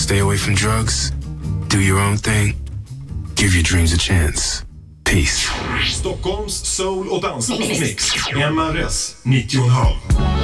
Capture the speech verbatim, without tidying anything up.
Stay away from drugs. Do your own thing. Give your dreams a chance. Peace. Stockholms soul- och dansmix. M R S nittio komma fem.